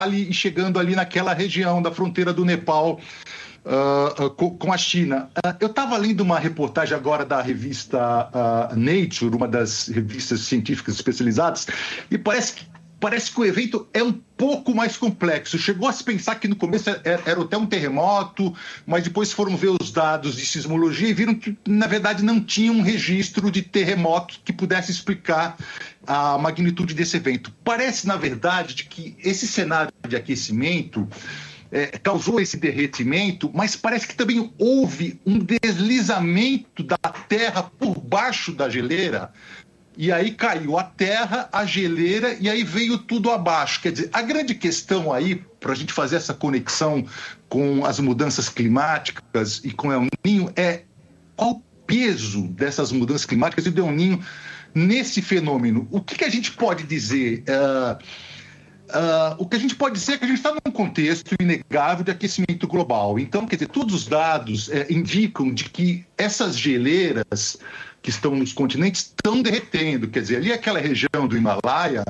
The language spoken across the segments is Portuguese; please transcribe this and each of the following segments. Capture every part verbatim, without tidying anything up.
e chegando ali naquela região da fronteira do Nepal uh, uh, com, com a China. Uh, eu estava lendo uma reportagem agora da revista uh, Nature, uma das revistas científicas especializadas, e parece que Parece que o evento é um pouco mais complexo. Chegou a se pensar que no começo era, era até um terremoto, mas depois foram ver os dados de sismologia e viram que, na verdade, não tinha um registro de terremoto que pudesse explicar a magnitude desse evento. Parece, na verdade, de que esse cenário de aquecimento é, causou esse derretimento, mas parece que também houve um deslizamento da Terra por baixo da geleira. E aí caiu a terra, a geleira, e aí veio tudo abaixo. Quer dizer, a grande questão aí, para a gente fazer essa conexão com as mudanças climáticas e com o El Niño, é qual o peso dessas mudanças climáticas e do El Niño nesse fenômeno. O que, que a gente pode dizer? Uh, uh, o que a gente pode dizer é que a gente está num contexto inegável de aquecimento global. Então, quer dizer, todos os dados uh, indicam de que essas geleiras que estão nos continentes estão derretendo. Quer dizer, ali aquela região do Himalaia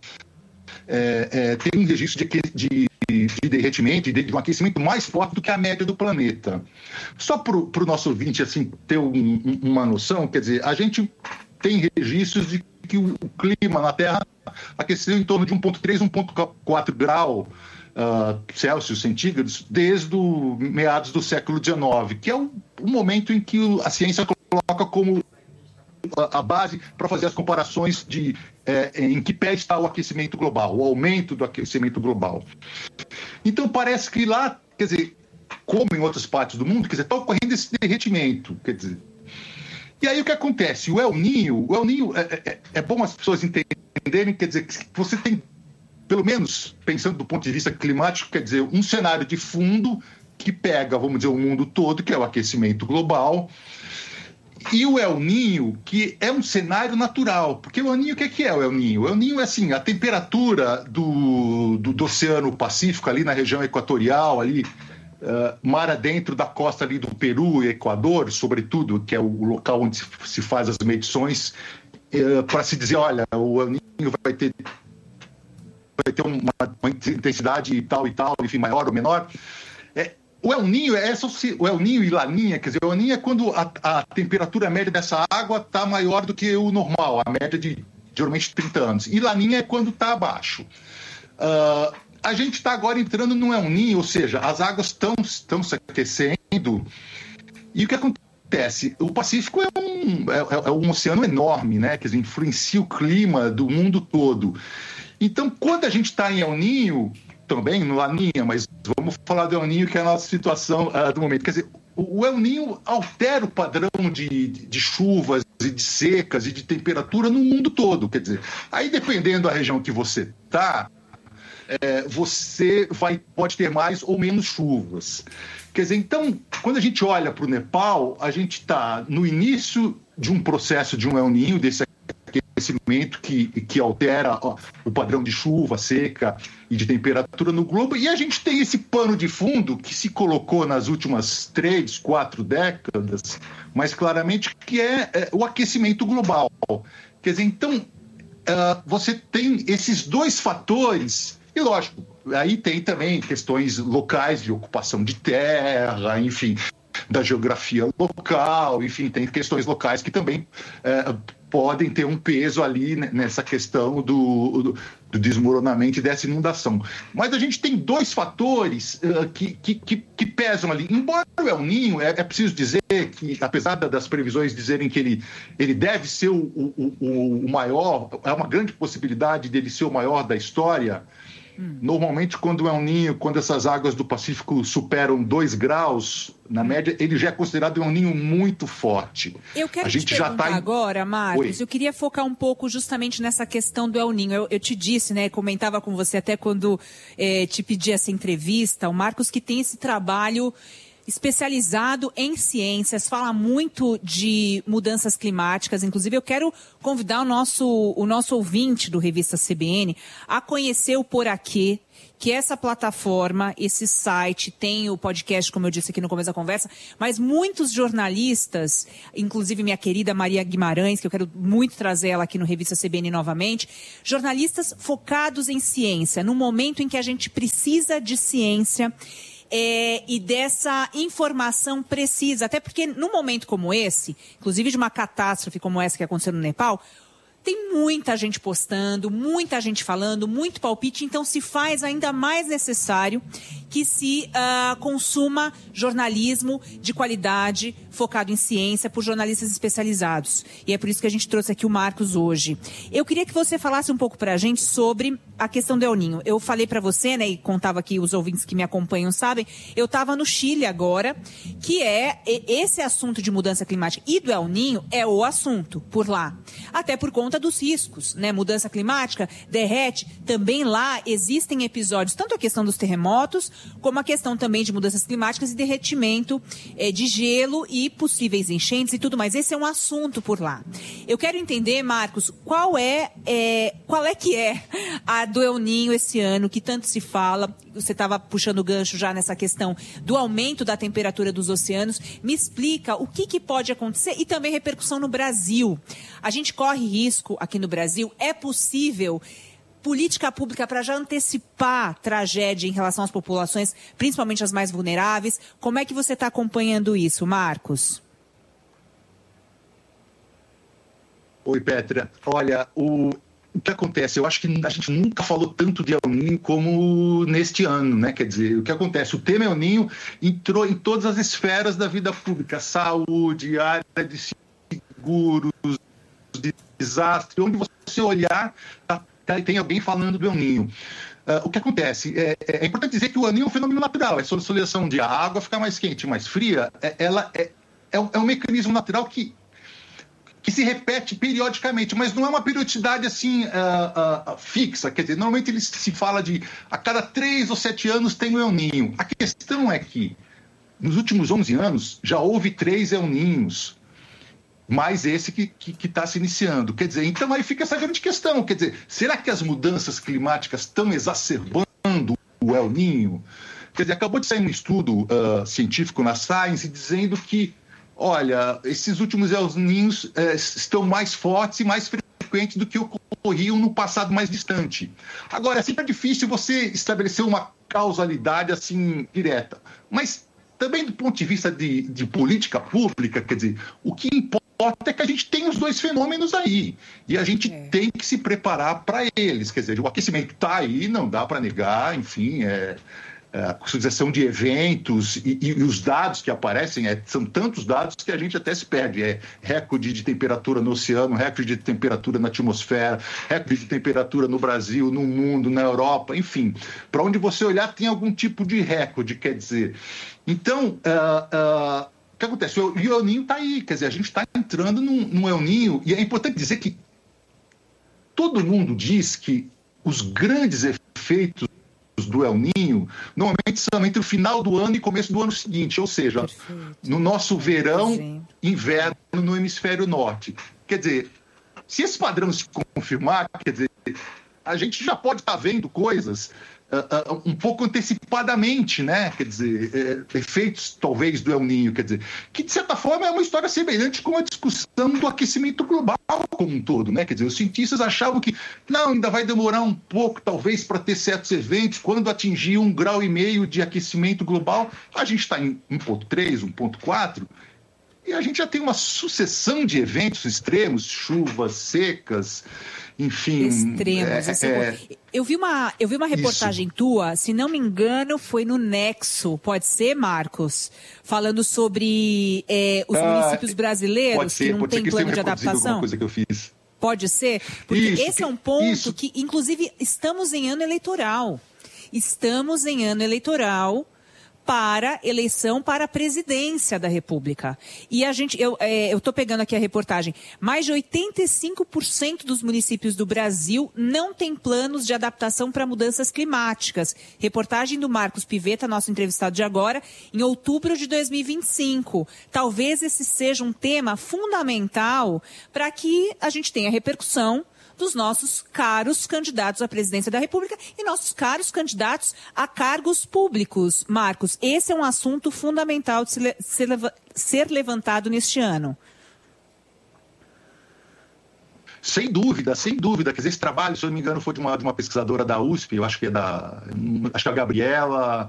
é, é, tem um registro de, de, de derretimento e de, de um aquecimento mais forte do que a média do planeta. Só para o nosso ouvinte assim, ter um, um, uma noção, quer dizer, a gente tem registros de que o, o clima na Terra aqueceu em torno de um vírgula três, um vírgula quatro grau Uh, Celsius centígrados desde o meados do século dezenove, que é o, o momento em que a ciência coloca como a, a base para fazer as comparações de é, em que pé está o aquecimento global, o aumento do aquecimento global. Então parece que lá, quer dizer, como em outras partes do mundo, quer dizer, está ocorrendo esse derretimento, quer dizer. E aí o que acontece? O El Niño, o El Niño é, é, é bom as pessoas entenderem, quer dizer, que você tem, pelo menos pensando do ponto de vista climático, quer dizer, um cenário de fundo que pega, vamos dizer, o mundo todo, que é o aquecimento global, e o El Niño, que é um cenário natural. Porque o El Niño, o que é, que é o El Niño? O El Niño é assim, a temperatura do, do, do Oceano Pacífico, ali na região equatorial, ali, uh, mar adentro da costa ali do Peru e Equador, sobretudo, que é o local onde se, se faz as medições, uh, para se dizer, olha, o El Niño vai ter vai ter uma, uma intensidade tal e tal, enfim, maior ou menor. É, o El Niño é essa, o El Niño e Laninha, quer dizer, o El Niño é quando a, a temperatura média dessa água está maior do que o normal, a média de geralmente trinta anos. E Laninha é quando está abaixo. Uh, a gente está agora entrando no El Niño, ou seja, as águas estão estão se aquecendo. E o que acontece? O Pacífico é um, é, é um oceano enorme, né? Quer dizer, influencia o clima do mundo todo. Então, quando a gente está em El Niño, também no Laninha, mas vamos falar do El Niño, que é a nossa situação uh, do momento. Quer dizer, o El Niño altera o padrão de, de, de chuvas e de secas e de temperatura no mundo todo. Quer dizer, aí dependendo da região que você está, é, você vai, pode ter mais ou menos chuvas. Quer dizer, então, quando a gente olha para o Nepal, a gente está no início de um processo de um El Niño, desse aquecimento que, que altera ó, o padrão de chuva, seca e de temperatura no globo, e a gente tem esse pano de fundo que se colocou nas últimas três, quatro décadas, mais claramente, que é, é o aquecimento global. Quer dizer, então, uh, você tem esses dois fatores, e lógico, aí tem também questões locais de ocupação de terra, enfim, da geografia local, enfim, tem questões locais que também é, podem ter um peso ali nessa questão do, do, do desmoronamento e dessa inundação. Mas a gente tem dois fatores uh, que, que, que, que pesam ali. Embora o El Niño, é, é preciso dizer que, apesar das previsões dizerem que ele, ele deve ser o, o, o, o maior, é uma grande possibilidade dele ser o maior da história. Hum. Normalmente, quando o El Niño, quando essas águas do Pacífico superam dois graus, na média, ele já é considerado um El Niño muito forte. Eu quero a gente te já perguntar tá em... agora, Marcos, Oi. eu queria focar um pouco justamente nessa questão do El Niño. Eu, eu te disse, né, comentava com você até quando eh, te pedi essa entrevista, o Marcos, que tem esse trabalho especializado em ciências, fala muito de mudanças climáticas. Inclusive, eu quero convidar o nosso, o nosso ouvinte do Revista C B N a conhecer o Por Aqui, que essa plataforma, esse site, tem o podcast, como eu disse aqui no começo da conversa, mas muitos jornalistas, inclusive minha querida Maria Guimarães, que eu quero muito trazer ela aqui no Revista C B N novamente, jornalistas focados em ciência, no momento em que a gente precisa de ciência, É, e dessa informação precisa, até porque num momento como esse, inclusive de uma catástrofe como essa que aconteceu no Nepal, tem muita gente postando, muita gente falando, muito palpite, então se faz ainda mais necessário que se uh, consuma jornalismo de qualidade, focado em ciência, por jornalistas especializados. E é por isso que a gente trouxe aqui o Marcos hoje. Eu queria que você falasse um pouco para a gente sobre a questão do El Niño. Eu falei para você, né, e contava aqui, os ouvintes que me acompanham sabem, eu estava no Chile agora, que é esse assunto de mudança climática e do El Niño é o assunto por lá. Até por conta dos riscos, né? Mudança climática, derrete, também lá existem episódios, tanto a questão dos terremotos, como a questão também de mudanças climáticas e derretimento é, de gelo e possíveis enchentes e tudo mais. Esse é um assunto por lá. Eu quero entender, Marcos, qual é, é, qual é que é a do El Niño esse ano, que tanto se fala. Você estava puxando o gancho já nessa questão do aumento da temperatura dos oceanos. Me explica o que, que pode acontecer e também repercussão no Brasil. A gente corre risco aqui no Brasil? É possível política pública para já antecipar tragédia em relação às populações, principalmente as mais vulneráveis? Como é que você está acompanhando isso, Marcos? Oi, Petra. Olha, o... O que acontece? Eu acho que a gente nunca falou tanto de El Niño como neste ano, né? Quer dizer, o que acontece? O tema El Niño entrou em todas as esferas da vida pública: saúde, área de seguros, de desastre. Onde você olhar, tá, tem alguém falando do El Niño. Uh, o que acontece? É, é importante dizer que o El Niño é um fenômeno natural. É a solução de a água ficar mais quente, mais fria. É, ela é, é, um, é um mecanismo natural que que se repete periodicamente, mas não é uma periodicidade assim uh, uh, fixa. Quer dizer, normalmente ele se fala de a cada três ou sete anos tem o El Niño. A questão é que nos últimos onze anos já houve três El Niños, mais esse que está se iniciando. Quer dizer, então aí fica essa grande questão. Quer dizer, será que as mudanças climáticas estão exacerbando o El Niño? Quer dizer, acabou de sair um estudo uh, científico na Science dizendo que olha, esses últimos El Niños eh, estão mais fortes e mais frequentes do que ocorriam no passado mais distante. Agora, é sempre difícil você estabelecer uma causalidade assim direta. Mas também do ponto de vista de, de política pública, quer dizer, o que importa é que a gente tem os dois fenômenos aí. E a gente é. tem que se preparar para eles. Quer dizer, o aquecimento está aí, não dá para negar, enfim, é... a sucessão de eventos e, e os dados que aparecem, é, são tantos dados que a gente até se perde. É recorde de temperatura no oceano, recorde de temperatura na atmosfera, recorde de temperatura no Brasil, no mundo, na Europa, enfim. Para onde você olhar tem algum tipo de recorde, quer dizer. Então, uh, uh, o que acontece? O El Niño está aí, quer dizer, a gente está entrando num, num El Niño, e é importante dizer que todo mundo diz que os grandes efeitos do El Niño normalmente são entre o final do ano e começo do ano seguinte, ou seja, perfeito, no nosso verão, inverno no hemisfério norte. Quer dizer, se esse padrão se confirmar, quer dizer, a gente já pode estar vendo coisas uh, uh, um pouco antecipadamente, né? Quer dizer, uh, efeitos talvez do El Niño, quer dizer, que de certa forma é uma história semelhante com a discussão do aquecimento global como um todo, né? Quer dizer, os cientistas achavam que não, ainda vai demorar um pouco talvez para ter certos eventos, quando atingir um grau e meio de aquecimento global, a gente está em um ponto três, um ponto quatro, e a gente já tem uma sucessão de eventos extremos, chuvas secas, enfim... Extremos. É, é... Eu vi uma, eu vi uma reportagem Isso. tua, se não me engano, foi no Nexo, pode ser, Marcos? Falando sobre é, os ah, municípios brasileiros ser, que não têm plano de adaptação. Coisa que eu fiz. Pode ser? Porque isso, esse é um ponto isso. que, inclusive, estamos em ano eleitoral. Estamos em ano eleitoral para eleição para a presidência da República. E a gente, eu é, estou pegando aqui a reportagem, mais de oitenta e cinco por cento dos municípios do Brasil não têm planos de adaptação para mudanças climáticas. Reportagem do Marcos Pivetta, nosso entrevistado de agora, em outubro de dois mil e vinte e cinco. Talvez esse seja um tema fundamental para que a gente tenha repercussão dos nossos caros candidatos à presidência da República e nossos caros candidatos a cargos públicos. Marcos, esse é um assunto fundamental de se le- ser, leva- ser levantado neste ano. Sem dúvida, sem dúvida. Quer dizer, esse trabalho, se eu não me engano, foi de uma, de uma pesquisadora da U S P, eu acho que é da... acho que é a Gabriela...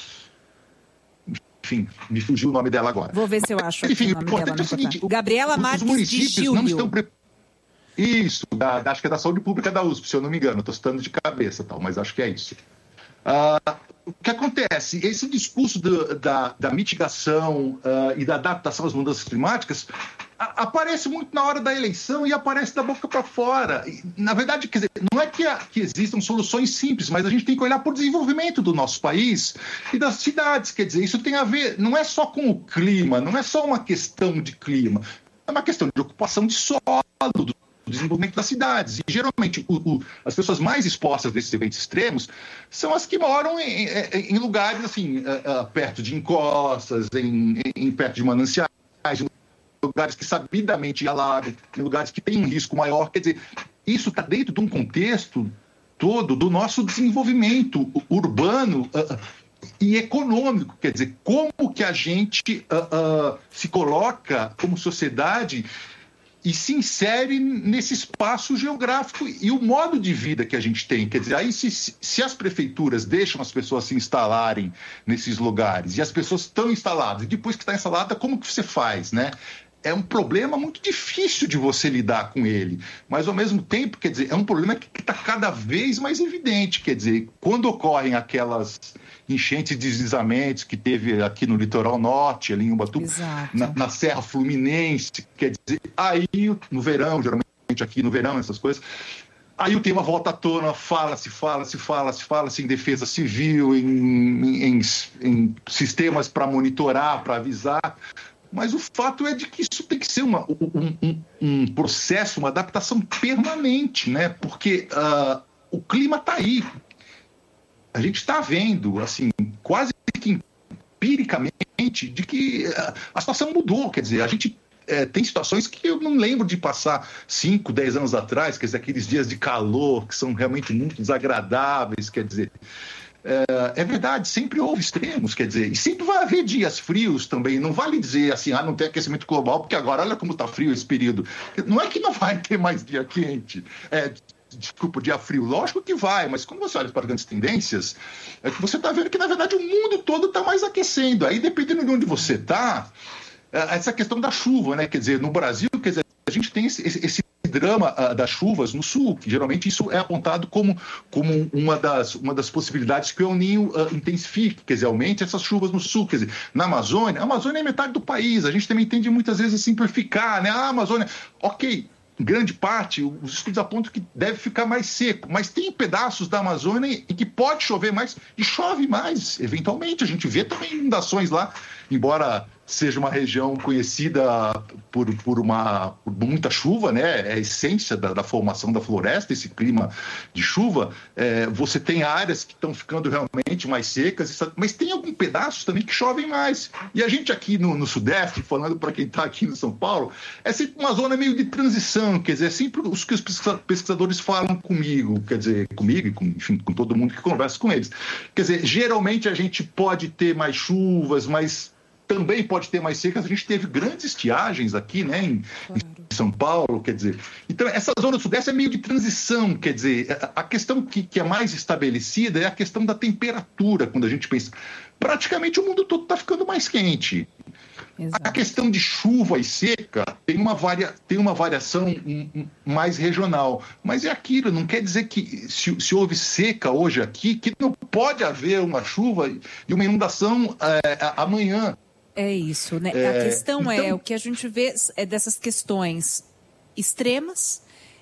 Enfim, me fugiu o nome dela agora. Vou ver se eu acho Enfim, o nome o dela. é o seguinte, Gabriela os, Marques os municípios de Gílio. não estão preparados. Isso, da, da, acho que é da Saúde Pública da U S P, se eu não me engano, estou citando de cabeça, tal, mas acho que é isso. Uh, o que acontece? Esse discurso do, da, da mitigação uh, e da adaptação às mudanças climáticas a, aparece muito na hora da eleição e aparece da boca para fora. E, na verdade, quer dizer, não é que, a, que existam soluções simples, mas a gente tem que olhar para o desenvolvimento do nosso país e das cidades. Quer dizer, isso tem a ver, não é só com o clima, não é só uma questão de clima, é uma questão de ocupação de solo, do desenvolvimento das cidades. E, geralmente, o, o, as pessoas mais expostas desses eventos extremos são as que moram em, em, em lugares, assim, uh, uh, perto de encostas, em, em, perto de mananciais, em lugares que sabidamente alagam, em lugares que têm um risco maior. Quer dizer, isso está dentro de um contexto todo do nosso desenvolvimento urbano uh, e econômico. Quer dizer, como que a gente uh, uh, se coloca como sociedade e se insere nesse espaço geográfico e o modo de vida que a gente tem. Quer dizer, aí se, se as prefeituras deixam as pessoas se instalarem nesses lugares e as pessoas estão instaladas, e depois que está instalada, como que você faz, né? É um problema muito difícil de você lidar com ele, mas ao mesmo tempo, quer dizer, é um problema que está cada vez mais evidente. Quer dizer, quando ocorrem aquelas enchentes e deslizamentos que teve aqui no litoral norte, ali em Ubatuba, na, na Serra Fluminense, quer dizer, aí no verão, geralmente aqui no verão, essas coisas, aí o tema volta à tona, fala-se, fala-se, fala-se, fala-se em defesa civil, em, em, em sistemas para monitorar, para avisar. Mas o fato é de que isso tem que ser uma, um, um, um processo, uma adaptação permanente, né? Porque uh, o clima está aí. A gente está vendo, assim, quase que empiricamente, de que uh, a situação mudou. Quer dizer, a gente uh, tem situações que eu não lembro de passar cinco, dez anos atrás, quer dizer, aqueles dias de calor que são realmente muito desagradáveis, quer dizer... É, é verdade, sempre houve extremos, quer dizer, e sempre vai haver dias frios também. Não vale dizer assim, ah, não tem aquecimento global, porque agora olha como está frio esse período. Não é que não vai ter mais dia quente, é, desculpa, dia frio, lógico que vai, mas quando você olha para grandes tendências, é que você está vendo que, na verdade, o mundo todo está mais aquecendo. Aí, dependendo de onde você está, essa questão da chuva, né? Quer dizer, no Brasil, quer dizer, a gente tem esse, esse drama uh, das chuvas no sul, que geralmente isso é apontado como, como uma, das, uma das possibilidades que o El Niño uh, intensifique, quer dizer, aumente essas chuvas no sul. Quer dizer, na Amazônia, a Amazônia é metade do país, a gente também tende muitas vezes a simplificar, né? Ah, a Amazônia, ok, em grande parte, os estudos apontam que deve ficar mais seco, mas tem pedaços da Amazônia em que pode chover mais e chove mais, eventualmente. A gente vê também inundações lá, embora seja uma região conhecida por, por, uma, por muita chuva, né? É a essência da, da formação da floresta, esse clima de chuva. É, você tem áreas que estão ficando realmente mais secas, mas tem alguns pedaços também que chovem mais. E a gente aqui no, no Sudeste, falando para quem está aqui no São Paulo, é sempre uma zona meio de transição, quer dizer, é sempre os que os pesquisadores falam comigo, quer dizer, comigo e com, enfim, com todo mundo que conversa com eles. Quer dizer, geralmente a gente pode ter mais chuvas, mas também pode ter mais secas. A gente teve grandes estiagens aqui, né, em, claro. em São Paulo, quer dizer. Então, essa zona do Sudeste é meio de transição, quer dizer, a, a questão que, que é mais estabelecida é a questão da temperatura, quando a gente pensa. Praticamente o mundo todo está ficando mais quente. Exato. A questão de chuva e seca tem uma, varia, tem uma variação mais regional, mas é aquilo, não quer dizer que se, se houve seca hoje aqui, que não pode haver uma chuva e uma inundação é, amanhã. É isso, né? É, a questão então... é, o que a gente vê é dessas questões extremas,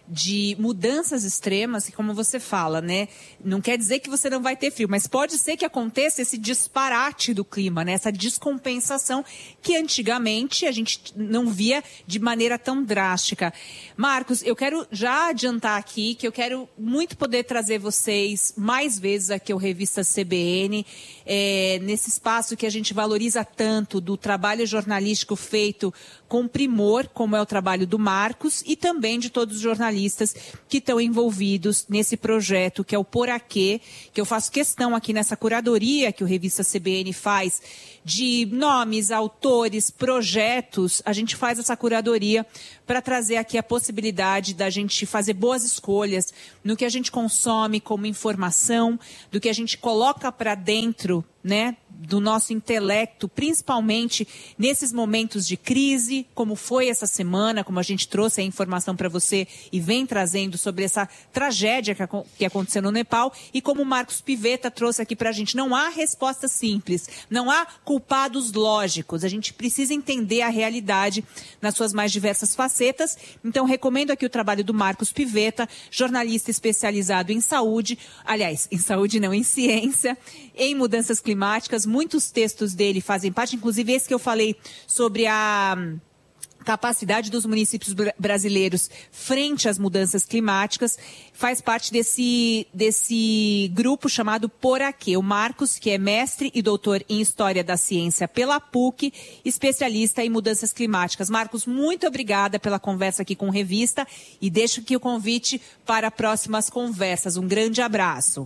de mudanças extremas, que como você fala, né, não quer dizer que você não vai ter frio, mas pode ser que aconteça esse disparate do clima, né, essa descompensação que antigamente a gente não via de maneira tão drástica. Marcos, eu quero já adiantar aqui que eu quero muito poder trazer vocês mais vezes aqui ao Revista C B N, é, nesse espaço que a gente valoriza tanto do trabalho jornalístico feito com primor, como é o trabalho do Marcos e também de todos os jornalistas que estão envolvidos nesse projeto, que é o Poraquê, que eu faço questão aqui nessa curadoria que o Revista C B N faz, de nomes, autores, projetos. A gente faz essa curadoria para trazer aqui a possibilidade da gente fazer boas escolhas no que a gente consome como informação, do que a gente coloca para dentro, né, do nosso intelecto, principalmente nesses momentos de crise, como foi essa semana, como a gente trouxe a informação para você e vem trazendo sobre essa tragédia que, que aconteceu no Nepal, e como o Marcos Pivetta trouxe aqui para a gente. Não há resposta simples, não há culpados lógicos, a gente precisa entender a realidade nas suas mais diversas facetas. Então, recomendo aqui o trabalho do Marcos Pivetta, jornalista especializado em saúde, aliás, em saúde não, em ciência, em mudanças climáticas. Muitos textos dele fazem parte, inclusive esse que eu falei sobre a capacidade dos municípios brasileiros frente às mudanças climáticas, faz parte desse, desse grupo chamado Poraquê. O Marcos, que é mestre e doutor em História da Ciência pela P U C, especialista em mudanças climáticas. Marcos, muito obrigada pela conversa aqui com a Revista e deixo aqui o convite para próximas conversas. Um grande abraço.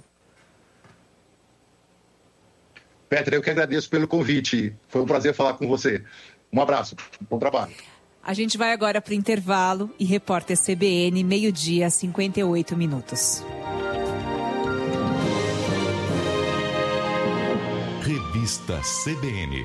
Petra, eu que agradeço pelo convite. Foi um prazer falar com você. Um abraço. Bom trabalho. A gente vai agora para o intervalo e Repórter C B N, meio-dia, cinquenta e oito minutos. Revista C B N.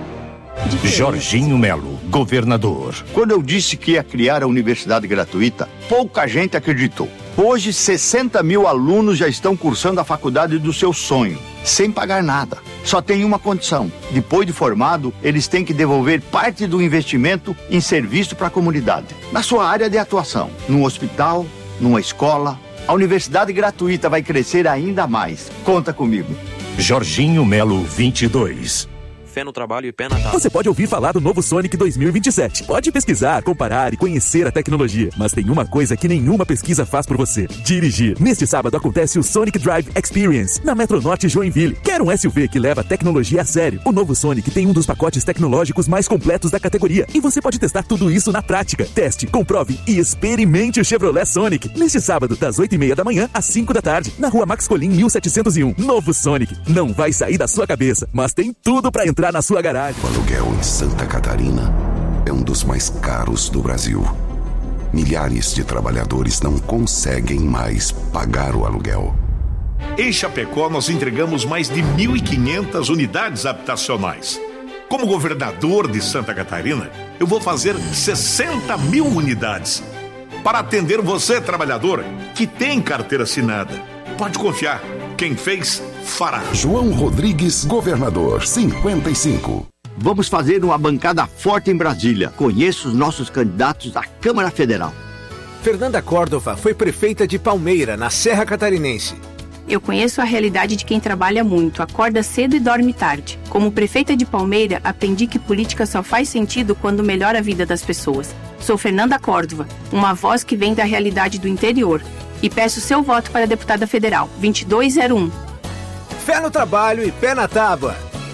Jorginho Melo, governador. Quando eu disse que ia criar a universidade gratuita, pouca gente acreditou. Hoje, sessenta mil alunos já estão cursando a faculdade do seu sonho, sem pagar nada. Só tem uma condição: depois de formado, eles têm que devolver parte do investimento em serviço para a comunidade. Na sua área de atuação, num hospital, numa escola, a universidade gratuita vai crescer ainda mais. Conta comigo. Jorginho Melo, vinte e dois. Fé no trabalho e pé na tábua. Você pode ouvir falar do novo Sonic dois mil e vinte e sete. Pode pesquisar, comparar e conhecer a tecnologia. Mas tem uma coisa que nenhuma pesquisa faz por você: dirigir. Neste sábado acontece o Sonic Drive Experience, na Metronorte Joinville. Quer um S U V que leva a tecnologia a sério? O novo Sonic tem um dos pacotes tecnológicos mais completos da categoria. E você pode testar tudo isso na prática. Teste, comprove e experimente o Chevrolet Sonic. Neste sábado, das oito e meia da manhã às cinco da tarde, na rua Max Colim, mil setecentos e um. Novo Sonic. Não vai sair da sua cabeça, mas tem tudo para entrar na sua garagem. O aluguel em Santa Catarina é um dos mais caros do Brasil. Milhares de trabalhadores não conseguem mais pagar o aluguel. Em Chapecó, nós entregamos mais de mil e quinhentas unidades habitacionais. Como governador de Santa Catarina, eu vou fazer sessenta mil unidades para atender você, trabalhador, que tem carteira assinada. Pode confiar. Quem fez, fará. João Rodrigues, governador, cinquenta e cinco. Vamos fazer uma bancada forte em Brasília. Conheça os nossos candidatos à Câmara Federal. Fernanda Córdova foi prefeita de Palmeira, na Serra Catarinense. Eu conheço a realidade de quem trabalha muito, acorda cedo e dorme tarde. Como prefeita de Palmeira, aprendi que política só faz sentido quando melhora a vida das pessoas. Sou Fernanda Córdova, uma voz que vem da realidade do interior. E peço seu voto para deputada federal, vinte e dois zero um. Fé no trabalho e pé na tábua.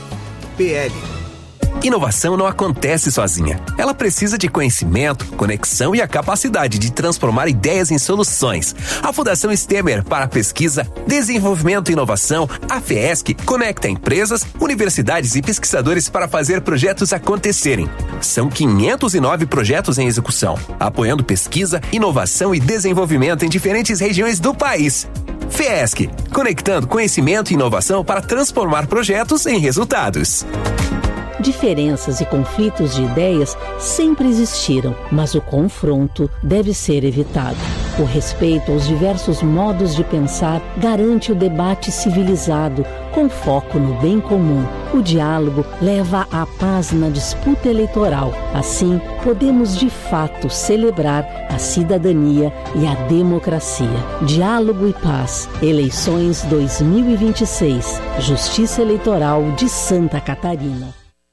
P L. Inovação não acontece sozinha. Ela precisa de conhecimento, conexão e a capacidade de transformar ideias em soluções. A Fundação Stemer para Pesquisa, Desenvolvimento e Inovação, a FESC, conecta empresas, universidades e pesquisadores para fazer projetos acontecerem. São quinhentos e nove projetos em execução, apoiando pesquisa, inovação e desenvolvimento em diferentes regiões do país. FESC, conectando conhecimento e inovação para transformar projetos em resultados. Diferenças e conflitos de ideias sempre existiram, mas o confronto deve ser evitado. O respeito aos diversos modos de pensar garante o debate civilizado, com foco no bem comum. O diálogo leva à paz na disputa eleitoral. Assim, podemos de fato celebrar a cidadania e a democracia. Diálogo e paz. Eleições dois mil e vinte e seis. Justiça Eleitoral de Santa Catarina.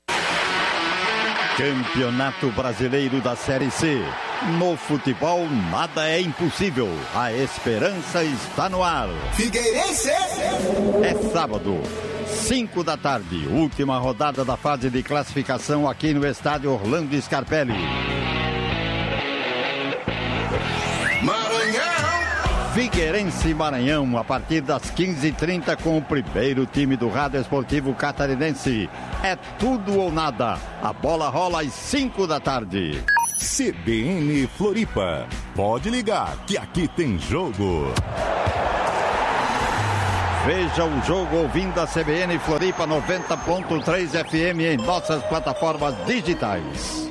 Campeonato Brasileiro da Série C. No futebol, nada é impossível. A esperança está no ar. Figueirense! É sábado, cinco da tarde. Última rodada da fase de classificação aqui no estádio Orlando Scarpelli. Maranhão! Figueirense e Maranhão, a partir das quinze e trinta com o primeiro time do Rádio Esportivo Catarinense. É tudo ou nada. A bola rola às cinco da tarde. C B N Floripa. Pode ligar que aqui tem jogo. Veja o jogo ouvindo a C B N Floripa noventa ponto três F M em nossas plataformas digitais.